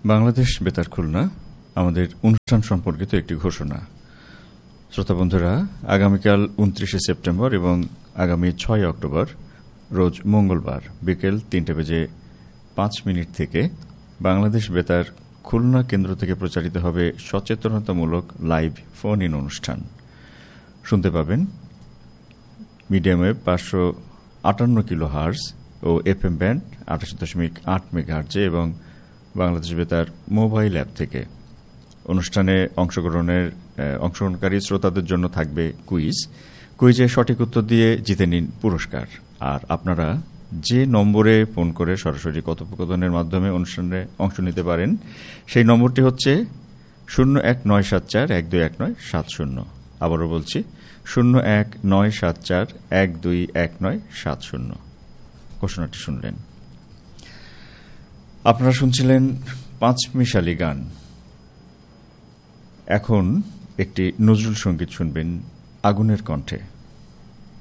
বাংলাদেশ বেতার খুলনা আমাদের অনুষ্ঠান সম্পর্কিত একটি ঘোষণা। শ্রোতা বন্ধুরা, আগামীকাল 29শে সেপ্টেম্বর এবং আগামী 6 অক্টোবর রোজ মঙ্গলবার বিকেল 3:05 থেকে বাংলাদেশ বেতার খুলনা কেন্দ্র থেকে প্রচারিত হবে সচেতনতামূলক লাইভ ফোন ইন অনুষ্ঠান। শুনতে পাবেন মিডিয়াম ওয়েভ 558 কিলো হার্জ ও এফএম ব্যান্ড 28.8 মেগাহার্জে এবং বাংলাদেশ বেতার মোবাইল অ্যাপ থেকে। অনুষ্ঠানে অংশগ্রহণকারী শ্রোতাদের জন্য থাকবে কুইজে সঠিক উত্তর দিয়ে জিতে নিন পুরস্কার। আর আপনারা যে নম্বরে ফোন করে সরাসরি কথোপকথনের মাধ্যমে অনুষ্ঠানে অংশ নিতে পারেন সেই নম্বরটি হচ্ছে 019741211970। আবারও বলছি 019741211970। ঘোষণাটি শুনলেন। আপনারা শুনছিলেন পাঁচমিশালি গান। এখন একটি নজরুল সঙ্গীত শুনবেন আগুনের কণ্ঠে।